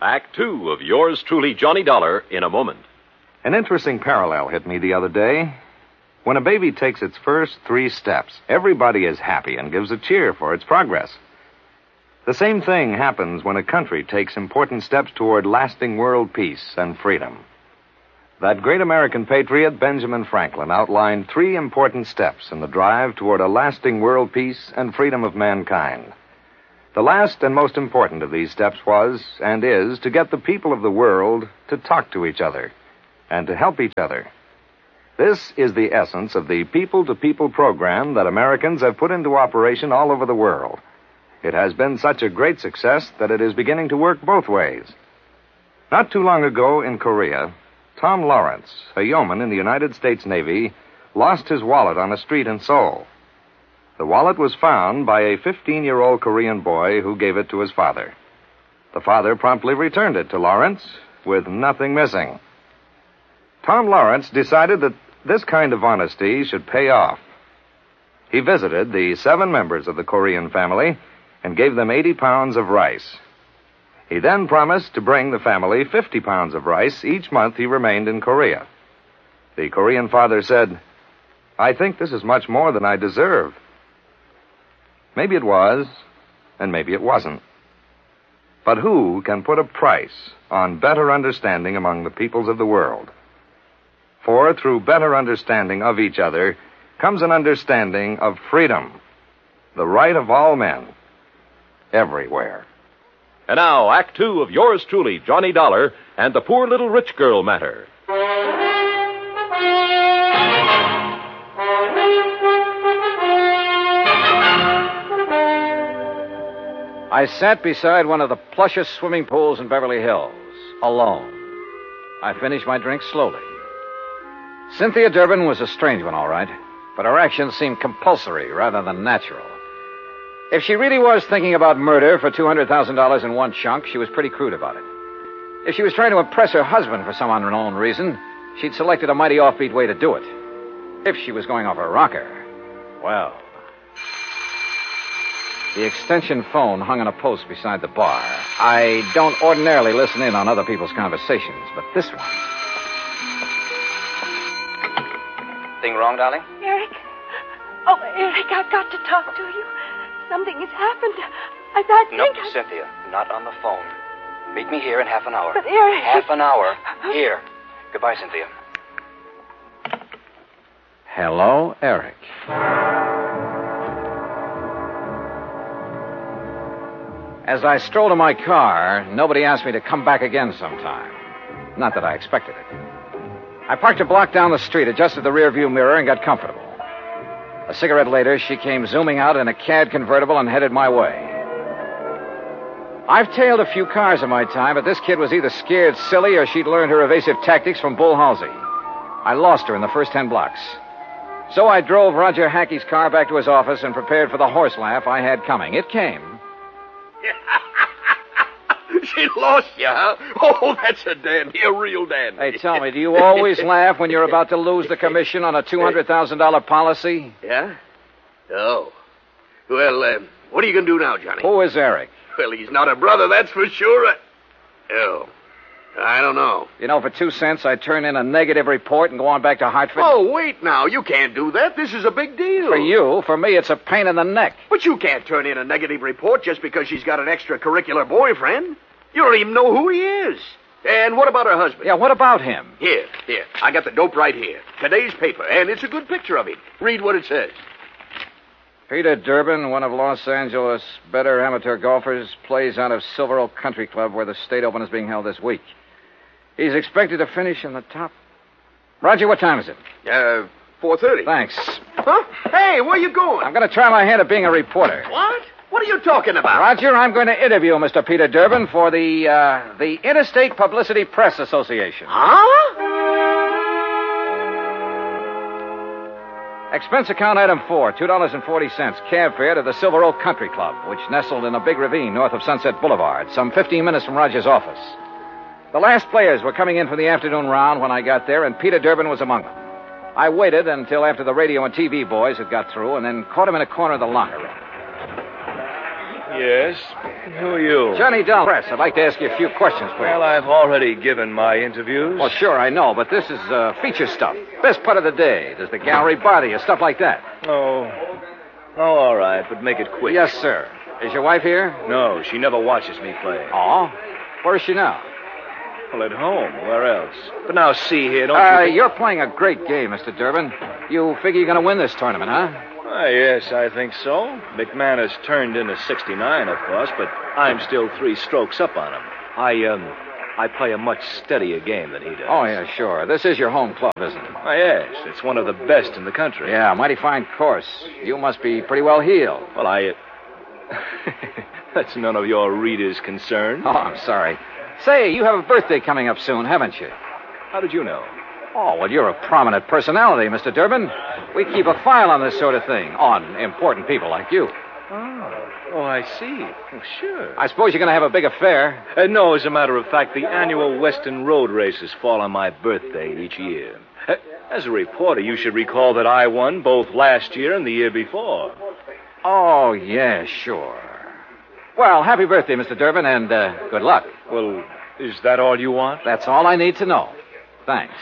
Act Two of yours truly, Johnny Dollar, in a moment. An interesting parallel hit me the other day. When a baby takes its first 3 steps, everybody is happy and gives a cheer for its progress. The same thing happens when a country takes important steps toward lasting world peace and freedom. That great American patriot, Benjamin Franklin, outlined 3 important steps in the drive toward a lasting world peace and freedom of mankind. The last and most important of these steps was, and is, to get the people of the world to talk to each other and to help each other. This is the essence of the people-to-people program that Americans have put into operation all over the world. It has been such a great success that it is beginning to work both ways. Not too long ago in Korea, Tom Lawrence, a yeoman in the United States Navy, lost his wallet on a street in Seoul. The wallet was found by a 15-year-old Korean boy who gave it to his father. The father promptly returned it to Lawrence with nothing missing. Tom Lawrence decided that this kind of honesty should pay off. He visited the 7 members of the Korean family and gave them 80 pounds of rice. He then promised to bring the family 50 pounds of rice each month he remained in Korea. The Korean father said, "I think this is much more than I deserve." Maybe it was, and maybe it wasn't. But who can put a price on better understanding among the peoples of the world? For through better understanding of each other comes an understanding of freedom, the right of all men, everywhere. And now, Act Two of yours truly, Johnny Dollar, and the Poor Little Rich Girl matter. I sat beside one of the plushest swimming pools in Beverly Hills, alone. I finished my drink slowly. Cynthia Durbin was a strange one, all right, but her actions seemed compulsory rather than natural. If she really was thinking about murder for $200,000 in one chunk, she was pretty crude about it. If she was trying to impress her husband for some unknown reason, she'd selected a mighty offbeat way to do it. If she was going off her rocker, well... The extension phone hung on a post beside the bar. I don't ordinarily listen in on other people's conversations, but this one... Thing wrong, darling? Eric. Oh, Eric, I've got to talk to you. Something has happened. I No, think Cynthia, not on the phone. Meet me here in half an hour. But, Eric... Half an hour. Here. Goodbye, Cynthia. Hello, Eric. As I strolled to my car, nobody asked me to come back again sometime. Not that I expected it. I parked a block down the street, adjusted the rearview mirror, and got comfortable. A cigarette later, she came zooming out in a CAD convertible and headed my way. I've tailed a few cars in my time, but this kid was either scared silly or she'd learned her evasive tactics from Bull Halsey. I lost her in the first 10 blocks. So I drove Roger Hackey's car back to his office and prepared for the horse laugh I had coming. It came. She lost you, huh? Oh, that's a dandy, a real dandy. Hey, tell me, do you always laugh when you're about to lose the commission on a $200,000 policy? Yeah? Oh. Well, what are you going to do now, Johnny? Who is Eric? Well, he's not a brother, that's for sure. Oh, I don't know. You know, for 2 cents, I'd turn in a negative report and go on back to Hartford. Oh, wait now. You can't do that. This is a big deal. For you. For me, it's a pain in the neck. But you can't turn in a negative report just because she's got an extracurricular boyfriend. You don't even know who he is. And what about her husband? Yeah, what about him? Here. I got the dope right here. Today's paper, and it's a good picture of him. Read what it says. Peter Durbin, one of Los Angeles' better amateur golfers, plays out of Silver Oak Country Club where the state open is being held this week. He's expected to finish in the top... Roger, what time is it? 4:30. Thanks. Huh? Hey, where you going? I'm going to try my hand at being a reporter. What? What are you talking about? Roger, I'm going to interview Mr. Peter Durbin for the Interstate Publicity Press Association. Huh? Expense account item 4, $2.40, cab fare to the Silver Oak Country Club, which nestled in a big ravine north of Sunset Boulevard, some 15 minutes from Roger's office. The last players were coming in for the afternoon round when I got there, and Peter Durbin was among them. I waited until after the radio and TV boys had got through, and then caught him in a corner of the locker room. Yes? Who are you? Johnny Dollar Press. I'd like to ask you a few questions, please. Well, I've already given my interviews. Well, sure, I know, but this is feature stuff. Best part of the day. Does the gallery bother you? Stuff like that. Oh, all right, but make it quick. Yes, sir. Is your wife here? No, she never watches me play. Oh? Where is she now? Well, at home. Where else? But now, see here, don't you think... You're playing a great game, Mr. Durbin. You figure you're going to win this tournament, huh? Yes, I think so. McManus turned in a 69, of course, but I'm still 3 strokes up on him. I play a much steadier game than he does. Oh, yeah, sure. This is your home club, isn't it? Yes, it's one of the best in the country. Yeah, mighty fine course. You must be pretty well heeled. Well, That's none of your readers' concern. Oh, I'm sorry. Say, you have a birthday coming up soon, haven't you? How did you know? Oh, well, you're a prominent personality, Mr. Durbin. We keep a file on this sort of thing, on important people like you. Oh, I see. Well, sure. I suppose you're going to have a big affair. No, as a matter of fact, the annual Western Road races fall on my birthday each year. As a reporter, you should recall that I won both last year and the year before. Oh, yeah, sure. Well, happy birthday, Mr. Durbin, and good luck. Well, is that all you want? That's all I need to know. Thanks.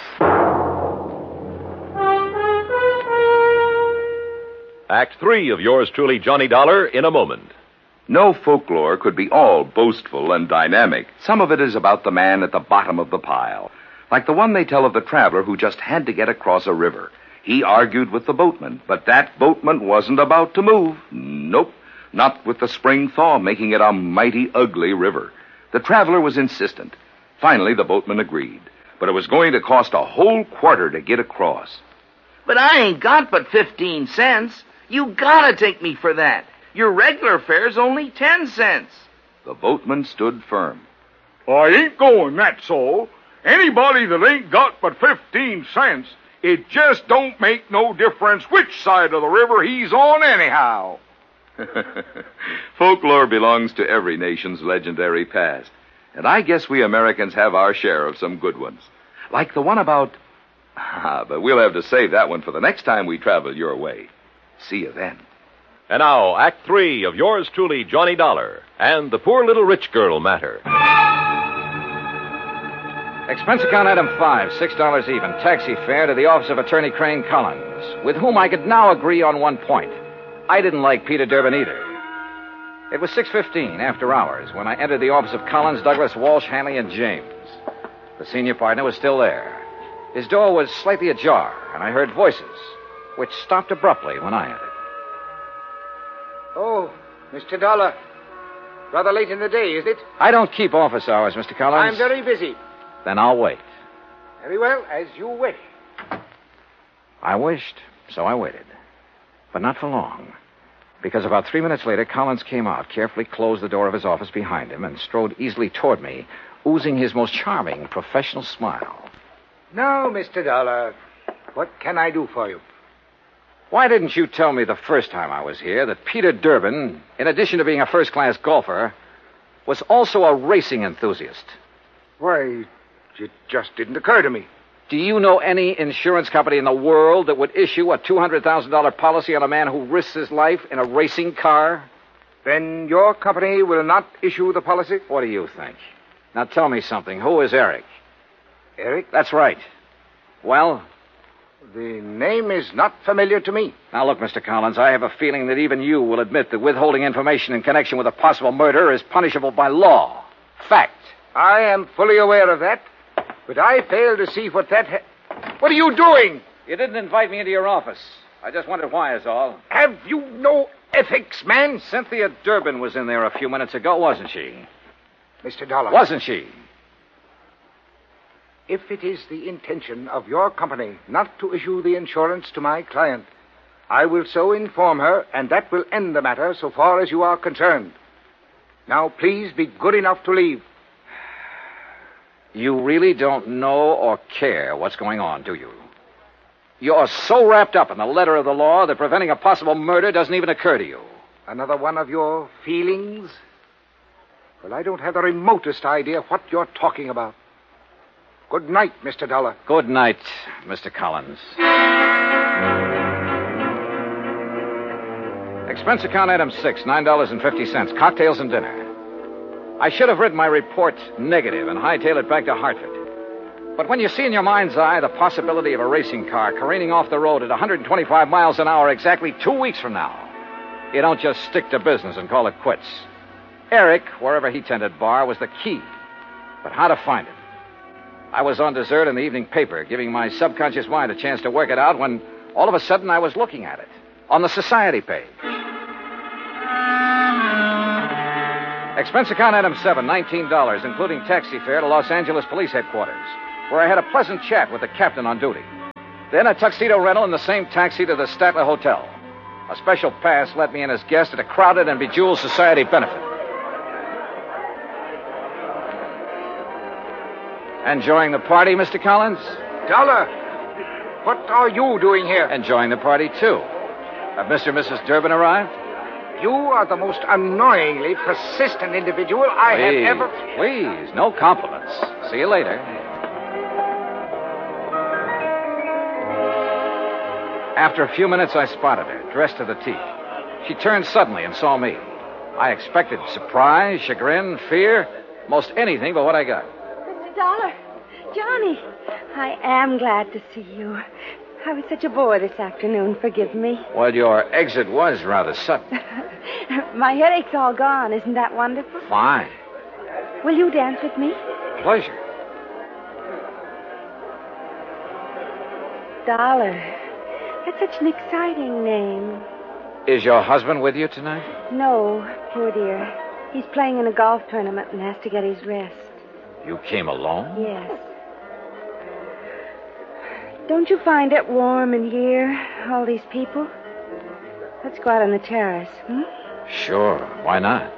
Act 3 of yours truly, Johnny Dollar, in a moment. No folklore could be all boastful and dynamic. Some of it is about the man at the bottom of the pile. Like the one they tell of the traveler who just had to get across a river. He argued with the boatman, but that boatman wasn't about to move. Nope. Not with the spring thaw making it a mighty ugly river. The traveler was insistent. Finally, the boatman agreed. But it was going to cost a whole quarter to get across. But I ain't got but 15 cents. You gotta take me for that. Your regular fare's only 10 cents. The boatman stood firm. I ain't going, that's all. Anybody that ain't got but 15 cents, it just don't make no difference which side of the river he's on anyhow. Folklore belongs to every nation's legendary past. And I guess we Americans have our share of some good ones. Like the one about... but we'll have to save that one for the next time we travel your way. See you then. And now, Act 3 of yours truly, Johnny Dollar, and the poor little rich girl matter. Expense account item 5, $6 even. Taxi fare to the office of Attorney Crane Collins, with whom I could now agree on one point. I didn't like Peter Durbin either. It was 6:15 after hours when I entered the office of Collins, Douglas, Walsh, Hanley, and James. The senior partner was still there. His door was slightly ajar, and I heard voices, which stopped abruptly when I entered. Oh, Mr. Dollar. Rather late in the day, is it? I don't keep office hours, Mr. Collins. I'm very busy. Then I'll wait. Very well, as you wish. I wished, so I waited. But not for long. Because about 3 minutes later, Collins came out, carefully closed the door of his office behind him, and strode easily toward me, oozing his most charming professional smile. Now, Mr. Dollar, what can I do for you? Why didn't you tell me the first time I was here that Peter Durbin, in addition to being a first-class golfer, was also a racing enthusiast? Why, it just didn't occur to me. Do you know any insurance company in the world that would issue a $200,000 policy on a man who risks his life in a racing car? Then your company will not issue the policy? What do you think? Now tell me something. Who is Eric? Eric? That's right. Well? The name is not familiar to me. Now look, Mr. Collins, I have a feeling that even you will admit that withholding information in connection with a possible murder is punishable by law. Fact. I am fully aware of that. But I fail to see what that... What are you doing? You didn't invite me into your office. I just wondered why is all. Have you no ethics, man? Cynthia Durbin was in there a few minutes ago, wasn't she? Mr. Dollar. Wasn't she? If it is the intention of your company not to issue the insurance to my client, I will so inform her, and that will end the matter so far as you are concerned. Now, please be good enough to leave. You really don't know or care what's going on, do you? You're so wrapped up in the letter of the law that preventing a possible murder doesn't even occur to you. Another one of your feelings? Well, I don't have the remotest idea what you're talking about. Good night, Mr. Dollar. Good night, Mr. Collins. Expense account item 6, $9.50, cocktails and dinner. I should have written my report negative and hightailed it back to Hartford. But when you see in your mind's eye the possibility of a racing car careening off the road at 125 miles an hour exactly 2 weeks from now, you don't just stick to business and call it quits. Eric, wherever he tended bar, was the key. But how to find him? I was on dessert in the evening paper, giving my subconscious mind a chance to work it out when all of a sudden I was looking at it on the society page. Expense account item 7, $19, including taxi fare to Los Angeles Police Headquarters, where I had a pleasant chat with the captain on duty. Then a tuxedo rental in the same taxi to the Statler Hotel. A special pass let me in as guest at a crowded and bejeweled society benefit. Enjoying the party, Mr. Collins? Dollar, what are you doing here? Enjoying the party, too. Have Mr. and Mrs. Durbin arrived? You are the most annoyingly persistent individual I have ever... Please, no compliments. See you later. After a few minutes, I spotted her, dressed to the teeth. She turned suddenly and saw me. I expected surprise, chagrin, fear, most anything but what I got. Mr. Dollar, Johnny, I am glad to see you. I was such a bore this afternoon. Forgive me. Well, your exit was rather sudden. My headache's all gone. Isn't that wonderful? Fine. Will you dance with me? Pleasure. Dollar. That's such an exciting name. Is your husband with you tonight? No, poor dear. He's playing in a golf tournament and has to get his rest. You came alone? Yes. Don't you find it warm in here, all these people? Let's go out on the terrace, hmm? Sure, why not?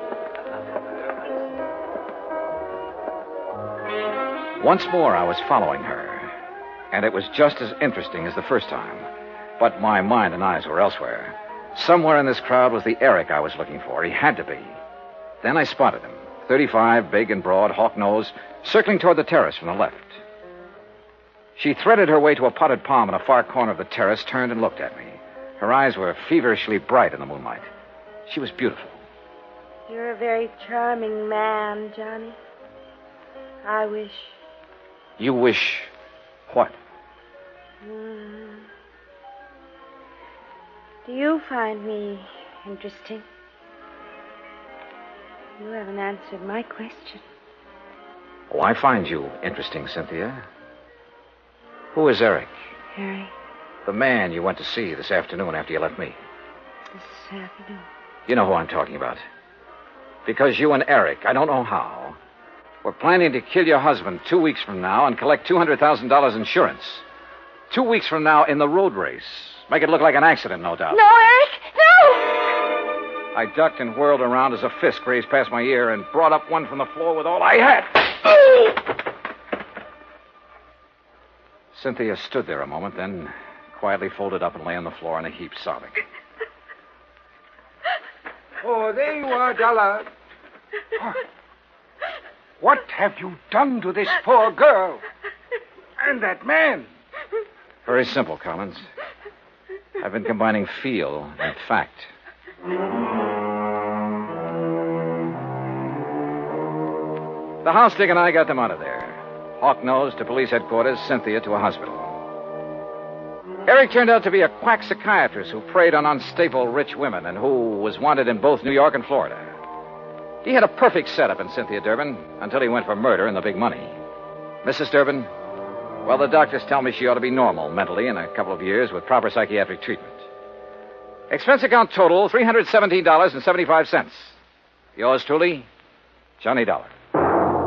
Once more, I was following her, and it was just as interesting as the first time. But my mind and eyes were elsewhere. Somewhere in this crowd was the Eric I was looking for. He had to be. Then I spotted him, 35, big and broad, hawk nose, circling toward the terrace from the left. She threaded her way to a potted palm in a far corner of the terrace, turned and looked at me. Her eyes were feverishly bright in the moonlight. She was beautiful. You're a very charming man, Johnny. I wish... You wish what? Do you find me interesting? You haven't answered my question. Oh, I find you interesting, Cynthia. Who is Eric? Harry. The man you went to see this afternoon after you left me. This afternoon? You know who I'm talking about. Because you and Eric, I don't know how, were planning to kill your husband 2 weeks from now and collect $200,000 insurance. 2 weeks from now in the road race. Make it look like an accident, no doubt. No, Eric! No! I ducked and whirled around as a fist grazed past my ear and brought up one from the floor with all I had. Oh! Cynthia stood there a moment, then quietly folded up and lay on the floor in a heap, sobbing. Oh, there you are, Dollar. What have you done to this poor girl? And that man? Very simple, Collins. I've been combining feel and fact. The house dig and I got them out of there. Hawk-nosed to police headquarters, Cynthia to a hospital. Eric turned out to be a quack psychiatrist who preyed on unstable rich women and who was wanted in both New York and Florida. He had a perfect setup in Cynthia Durbin until he went for murder and the big money. Mrs. Durbin, well, the doctors tell me she ought to be normal mentally in a couple of years with proper psychiatric treatment. Expense account total, $317.75. Yours truly, Johnny Dollar.